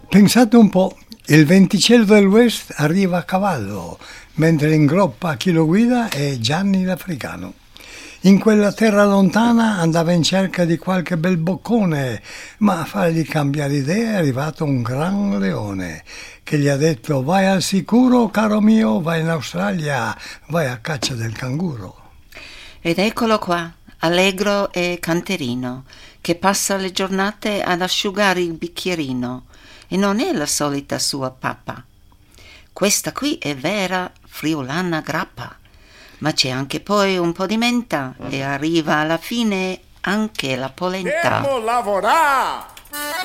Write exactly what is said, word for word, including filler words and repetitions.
Pensate un po', il venticello del West arriva a cavallo, mentre in groppa chi lo guida è Gianni l'Africano. In quella terra lontana andava in cerca di qualche bel boccone, ma a fargli cambiare idea è arrivato un gran leone che gli ha detto: vai al sicuro, caro mio, vai in Australia, vai a caccia del canguro. Ed eccolo qua, allegro e canterino, che passa le giornate ad asciugare il bicchierino, e non è la solita sua pappa. Questa qui è vera friulana grappa, ma c'è anche poi un po' di menta e arriva alla fine anche la polenta. Devo lavorare!